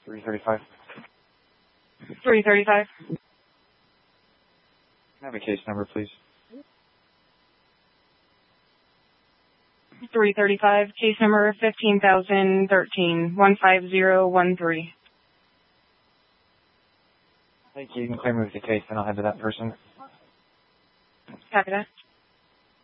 335. 335. Can I have a case number, please? 335, case number 15,013, 15013. Thank you. You can clear me with the case, and I'll head to that person. Copy that.